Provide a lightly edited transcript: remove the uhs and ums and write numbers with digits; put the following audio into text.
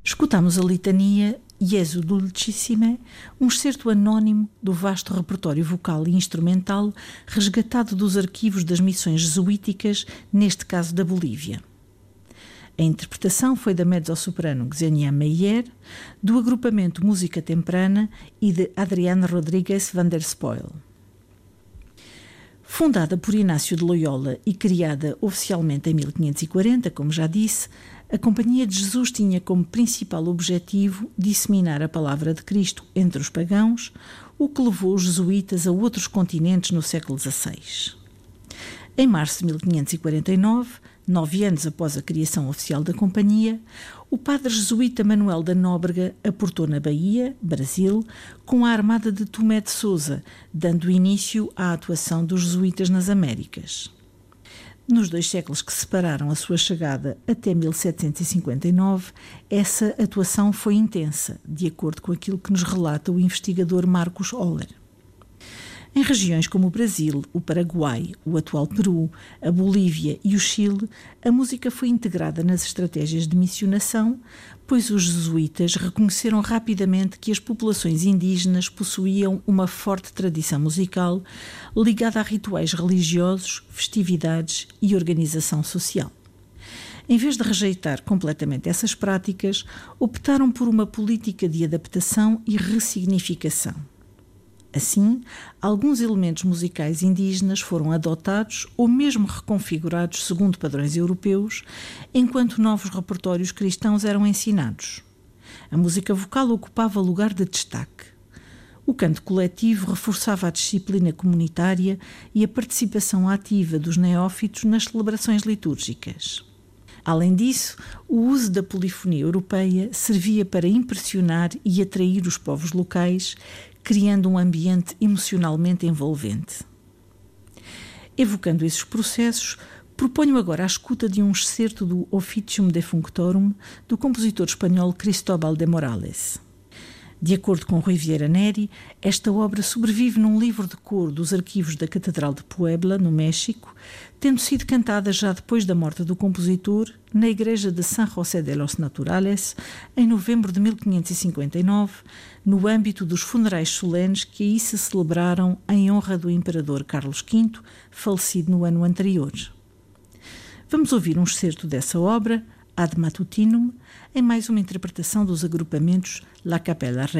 Escutamos a litania Jesu Dulcissime, um excerto anónimo do vasto repertório vocal e instrumental resgatado dos arquivos das missões jesuíticas, neste caso da Bolívia. A interpretação foi da mezzo-soprano Xenia Meyer, do agrupamento Música Temprana e de Adriana Rodrigues van der Spoel. Fundada por Inácio de Loyola e criada oficialmente em 1540, como já disse, a Companhia de Jesus tinha como principal objetivo disseminar a palavra de Cristo entre os pagãos, o que levou os jesuítas a outros continentes no século XVI. Em março de 1549, 9 anos após a criação oficial da Companhia, o padre jesuíta Manuel da Nóbrega aportou na Bahia, Brasil, com a armada de Tomé de Sousa, dando início à atuação dos jesuítas nas Américas. Nos 2 séculos que separaram a sua chegada até 1759, essa atuação foi intensa, de acordo com aquilo que nos relata o investigador Marcos Oller. Em regiões como o Brasil, o Paraguai, o atual Peru, a Bolívia e o Chile, a música foi integrada nas estratégias de missionação, pois os jesuítas reconheceram rapidamente que as populações indígenas possuíam uma forte tradição musical ligada a rituais religiosos, festividades e organização social. Em vez de rejeitar completamente essas práticas, optaram por uma política de adaptação e ressignificação. Assim, alguns elementos musicais indígenas foram adotados ou mesmo reconfigurados segundo padrões europeus, enquanto novos repertórios cristãos eram ensinados. A música vocal ocupava lugar de destaque. O canto coletivo reforçava a disciplina comunitária e a participação ativa dos neófitos nas celebrações litúrgicas. Além disso, o uso da polifonia europeia servia para impressionar e atrair os povos locais, criando um ambiente emocionalmente envolvente. Evocando esses processos, proponho agora a escuta de um excerto do Officium Defunctorum do compositor espanhol Cristóbal de Morales. De acordo com Rui Vieira Neri, esta obra sobrevive num livro de coro dos arquivos da Catedral de Puebla, no México, tendo sido cantada já depois da morte do compositor, na igreja de San José de los Naturales, em novembro de 1559, no âmbito dos funerais solenes que aí se celebraram em honra do imperador Carlos V, falecido no ano anterior. Vamos ouvir um excerto dessa obra, Ad Matutinum, em mais uma interpretação dos agrupamentos La Capella